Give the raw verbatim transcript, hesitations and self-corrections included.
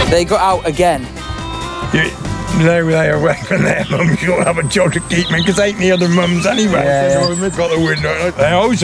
They got out again. You, they were they away from their mums. You'll have a job to keep me because ain't the other mums anyway. Yeah, So they've got the window. They always